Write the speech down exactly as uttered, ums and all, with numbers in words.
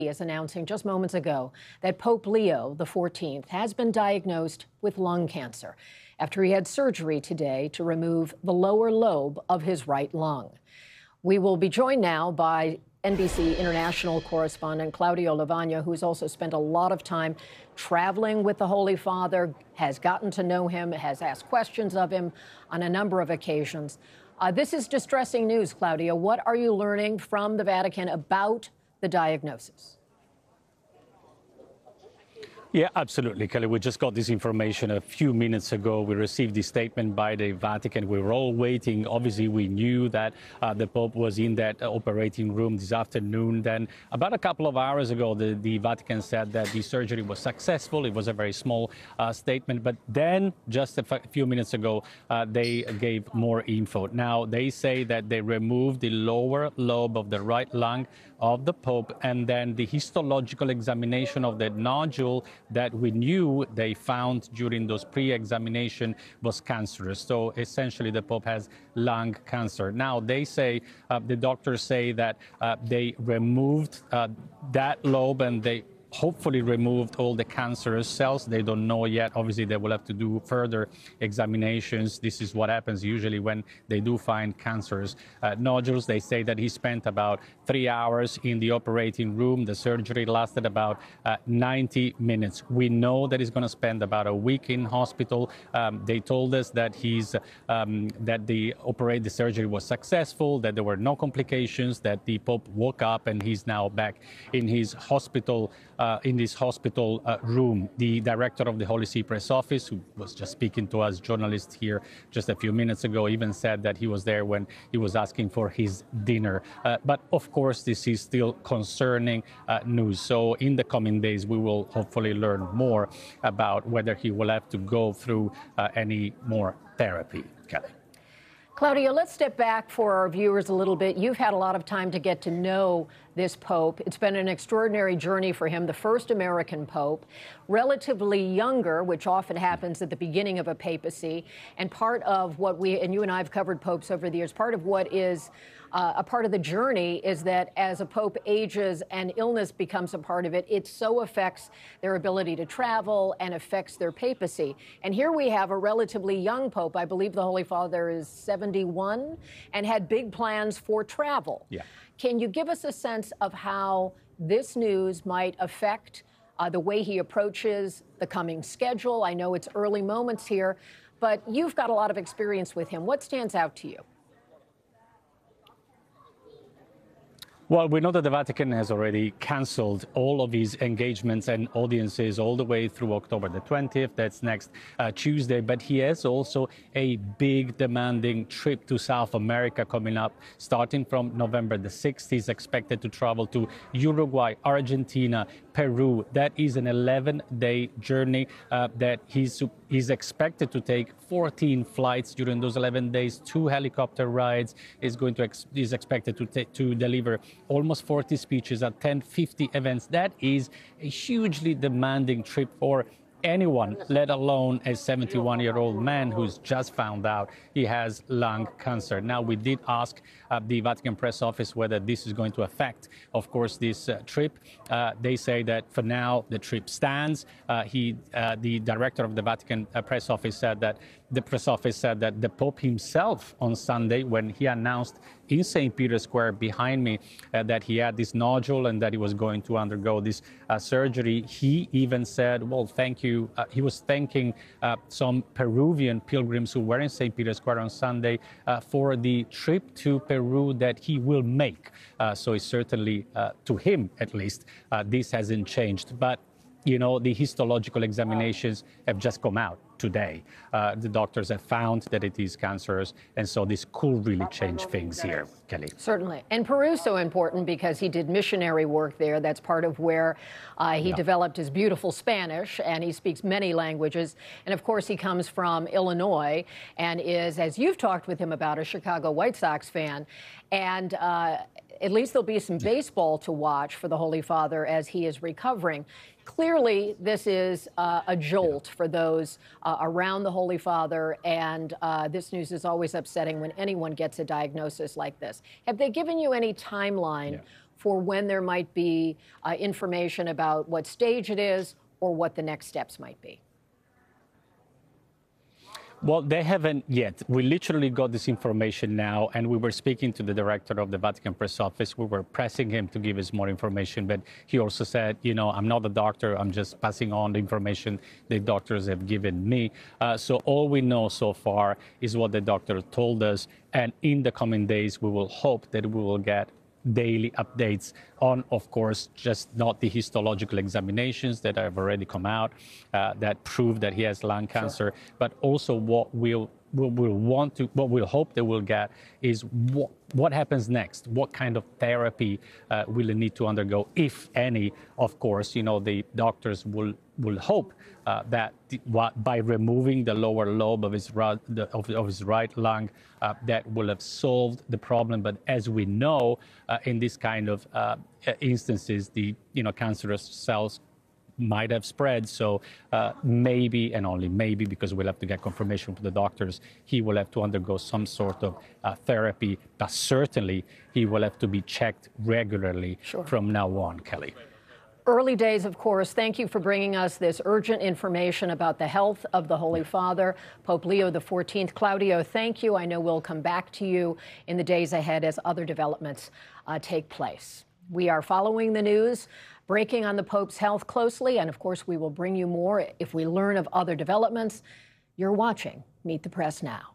is announcing just moments ago that Pope Leo the fourteenth has been diagnosed with lung cancer after he had surgery today to remove the lower lobe of his right lung. We will be joined now by N B C international correspondent Claudio Lavagna, who's also spent a lot of time traveling with the Holy Father, has gotten to know him, has asked questions of him on a number of occasions. Uh, this is distressing news, Claudio. What are you learning from the Vatican about the diagnosis? Yeah, absolutely, Kelly. We just got this information a few minutes ago. We received this statement by the Vatican. We were all waiting. Obviously, we knew that uh, the Pope was in that uh, operating room this afternoon. Then about a couple of hours ago, the, the Vatican said that the surgery was successful. It was a very small uh, statement. But then just a few minutes ago, uh, they gave more info. Now, they say that they removed the lower lobe of the right lung of the Pope, and then the histological examination of the nodule that we knew they found during those pre-examination was cancerous. So essentially the Pope has lung cancer. Now they say, uh, the doctors say that uh, they removed uh, that lobe and they hopefully removed all the cancerous cells. They don't know yet. Obviously, they will have to do further examinations. This is what happens usually when they do find cancerous uh, nodules. They say that he spent about three hours in the operating room. The surgery lasted about uh, ninety minutes. We know that he's going to spend about a week in hospital. Um, they told us that he's um, that the operate the surgery was successful, that there were no complications, that the Pope woke up and he's now back in his hospital. Uh, in this hospital uh, room. The director of the Holy See Press Office, who was just speaking to us journalists here just a few minutes ago, even said that he was there when he was asking for his dinner. Uh, but of course, this is still concerning uh, news. So in the coming days, we will hopefully learn more about whether he will have to go through uh, any more therapy. Kelly. Claudio, let's step back for our viewers a little bit. You've had a lot of time to get to know this Pope. It's been an extraordinary journey for him, the first American Pope, relatively younger, which often happens at the beginning of a papacy. And part of what we, and you and I have covered popes over the years, part of what is uh, a part of the journey is that as a pope ages and illness becomes a part of it, it so affects their ability to travel and affects their papacy. And here we have a relatively young pope. I believe the Holy Father is seventy-one and had big plans for travel. Yeah. Can you give us a sense of how this news might affect uh, the way he approaches the coming schedule? I know it's early moments here, but you've got a lot of experience with him. What stands out to you? Well, we know that the Vatican has already canceled all of his engagements and audiences all the way through October the twentieth. That's next uh, Tuesday. But he has also a big demanding trip to South America coming up, starting from November the sixth. He's expected to travel to Uruguay, Argentina, Peru. That is an eleven-day journey uh, that he's, he's expected to take fourteen flights during those eleven days, two helicopter rides. He's going to ex is expected to, to deliver almost forty speeches, attend fifty events. That is a hugely demanding trip for anyone, let alone a seventy-one-year-old man who's just found out he has lung cancer. Now, we did ask uh, the Vatican Press Office whether this is going to affect, of course, this uh, trip. Uh, they say that for now, the trip stands. Uh, he, uh, the director of the Vatican uh, Press Office said that the press office said that the Pope himself on Sunday, when he announced in Saint Peter's Square behind me uh, that he had this nodule and that he was going to undergo this uh, surgery, he even said, well, thank you. Uh, he was thanking uh, some Peruvian pilgrims who were in Saint Peter's Square on Sunday uh, for the trip to Peru that he will make. Uh, so it's certainly, uh, to him at least, uh, this hasn't changed. But, you know, the histological examinations have just come out today. Uh, the doctors have found that it is cancerous, and so this could really change things here, Kelly. Certainly. And Peru's so important because he did missionary work there. That's part of where uh, he yeah. developed his beautiful Spanish, and he speaks many languages. And of course, he comes from Illinois and is, as you've talked with him about, a Chicago White Sox fan. And uh, at least there'll be some baseball to watch for the Holy Father as he is recovering. Clearly, this is uh, a jolt for those uh, around the Holy Father, and uh, this news is always upsetting when anyone gets a diagnosis like this. Have they given you any timeline yeah. for when there might be uh, information about what stage it is or what the next steps might be? Well, they haven't yet. We literally got this information now, and we were speaking to the director of the Vatican Press Office. We were pressing him to give us more information, but he also said, you know, I'm not a doctor. I'm just passing on the information the doctors have given me. Uh, so all we know so far is what the doctor told us, and in the coming days, we will hope that we will get daily updates on, of course, just not the histological examinations that have already come out uh, that prove that he has lung cancer, sure. but also what we'll, we'll, we'll want to, what we'll hope that we'll get is what, what happens next? What kind of therapy uh, will he need to undergo, if any? Of course, you know, the doctors will will hope uh, that the, what, by removing the lower lobe of his right, the, of, of his right lung, uh, that will have solved the problem. But as we know, uh, in this kind of uh, instances, the you know cancerous cells might have spread. So uh, maybe, and only maybe, because we'll have to get confirmation from the doctors, he will have to undergo some sort of uh, therapy. But certainly, he will have to be checked regularly sure. from now on, Kelly. Early days, of course. Thank you for bringing us this urgent information about the health of the Holy Father, Pope Leo the fourteenth. Claudio, thank you. I know we'll come back to you in the days ahead as other developments uh, take place. We are following the news, breaking on the Pope's health closely, and of course we will bring you more if we learn of other developments. You're watching Meet the Press Now.